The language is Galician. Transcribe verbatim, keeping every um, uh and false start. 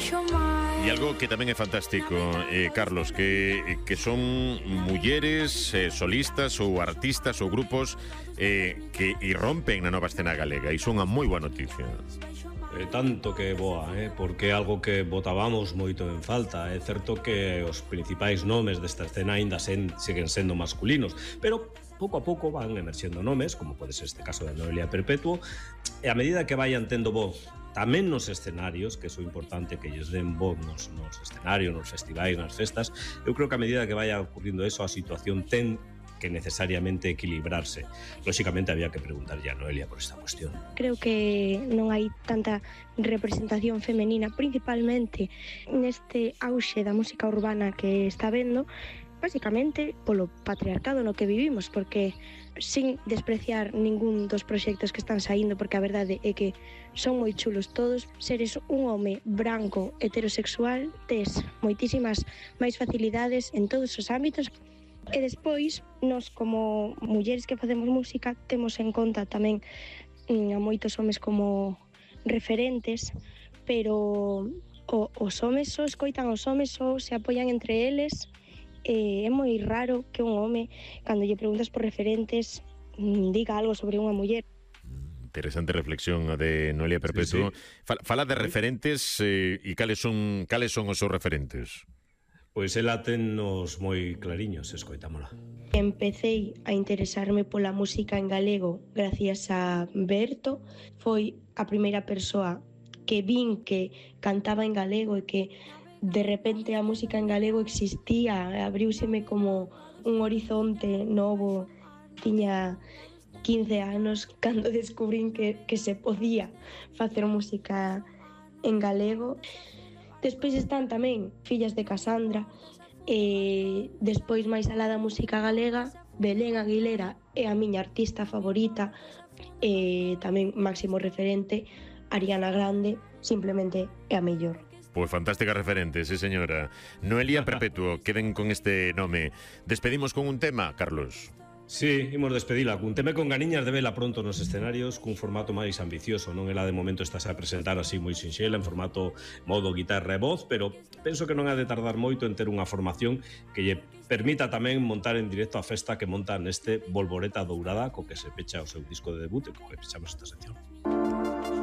E algo que tamén é fantástico, eh, Carlos, que, que son mulleres eh, solistas ou artistas ou grupos eh, que irrompen na nova escena galega. Iso é unha moi boa noticia. Eh, tanto que boa, eh, porque é algo que botábamos moito en falta. É certo que os principais nomes desta escena aínda sen, seguen sendo masculinos, pero pouco a pouco van emerxendo nomes, como pode ser este caso de Noelia Perpetuo, e a medida que vayan tendo voz tamén nos escenarios, que é importante que lles den voz nos, nos escenarios, nos festivais, nas festas, eu creo que a medida que vaya ocurrindo eso, a situación ten que necesariamente equilibrarse. Lóxicamente había que preguntarlle a Noelia por esta cuestión. Creo que non hai tanta representación femenina, principalmente neste auxe da música urbana que está vendo, básicamente polo patriarcado no que vivimos, porque sin despreciar ningún dos proxectos que están saindo, porque a verdade é que son moi chulos todos, seres un home branco heterosexual tes moitísimas máis facilidades en todos os ámbitos. E despois, nós como mulleres que facemos música temos en conta tamén a moitos homes como referentes, pero o, os homes só escoitan os homes, só se apoian entre eles. E é moi raro que un home, cando lle preguntas por referentes, diga algo sobre unha muller. Interesante reflexión a de Noelia Perpetuo. Sí, sí. Fala de referentes eh, e cales son cales son os seus referentes? Pois ela tennos moi clariños, escoitámola. Empecei a interesarme pola música en galego gracias a Berto. Foi a primeira persoa que vin que cantaba en galego e que de repente a música en galego existía, abriúseme como un horizonte novo. Tiña quince anos cando descubrín que, que se podía facer música en galego. Despois están tamén Fillas de Casandra, e despois máis alá da música galega, Belén Aguilera é a miña artista favorita, e tamén máximo referente, Ariana Grande, simplemente é a mellor. Pois fantástica referente, sí señora. Noelia Perpetuo, queden con este nome. Despedimos con un tema, Carlos. Sí, imos despedila cun tema con ganiñas de vela pronto nos escenarios, cun formato máis ambicioso. Non ela de momento estás a presentar así moi sinxela, en formato modo guitarra e voz, pero penso que non ha de tardar moito en ter unha formación que lle permita tamén montar en directo a festa que monta neste Bolboreta Dourada, co que se pecha o seu disco de debut e co que pechamos esta sección.